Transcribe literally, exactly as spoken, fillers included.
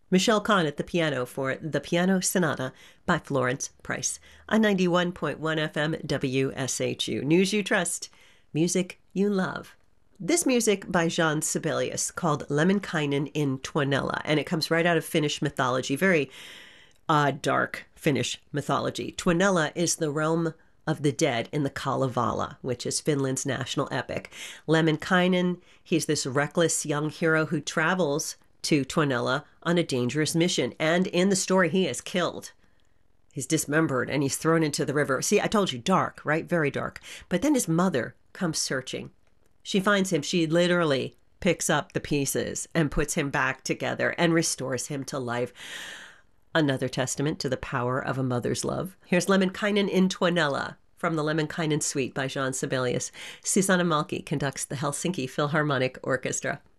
Michelle Kahn at the piano for The Piano Sonata by Florence Price on ninety-one point one F M W S H U. News you trust, music you love. This music by Jean Sibelius called Lemminkainen in Tuonela, and it comes right out of Finnish mythology, very uh, dark Finnish mythology. Tuonela is the realm of the dead in the Kalevala, which is Finland's national epic. Lemminkainen, he's this reckless young hero who travels to Tuonela on a dangerous mission, and in the story he is killed. He's dismembered and he's thrown into the river. See, I told you, dark, right? Very dark. But then his mother comes searching. She finds him. She literally picks up the pieces and puts him back together and restores him to life. Another testament to the power of a mother's love. Here's Lemminkainen in Tuonela from the Lemminkainen Suite by Jean Sibelius. Susanna Malki conducts the Helsinki Philharmonic Orchestra.